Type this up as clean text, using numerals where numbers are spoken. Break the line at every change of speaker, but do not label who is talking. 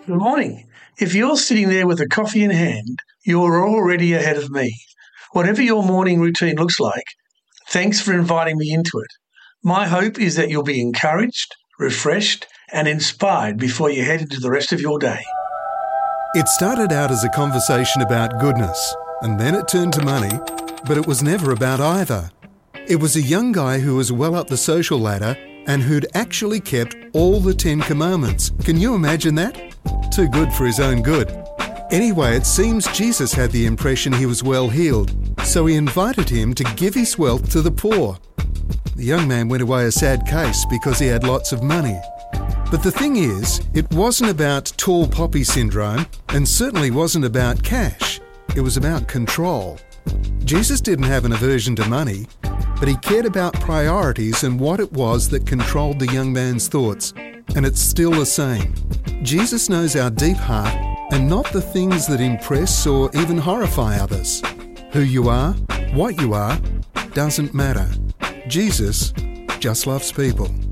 Good morning. If you're sitting there with a coffee in hand, you're already ahead of me. Whatever your morning routine looks like, thanks for inviting me into it. My hope is that you'll be encouraged, refreshed, and inspired before you head into the rest of your day.
It started out as a conversation about goodness, and then it turned to money, but it was never about either. It was a young guy who was well up the social ladder and who'd actually kept all the 10 Commandments. Can you imagine that? Too good for his own good. Anyway, it seems Jesus had the impression he was well heeled, so he invited him to give his wealth to the poor. The young man went away a sad case because he had lots of money. But the thing is, it wasn't about tall poppy syndrome, and certainly wasn't about cash. It was about control. Jesus didn't have an aversion to money, but he cared about priorities and what it was that controlled the young man's thoughts. And it's still the same. Jesus knows our deep heart and not the things that impress or even horrify others. Who you are, what you are, doesn't matter. Jesus just loves people.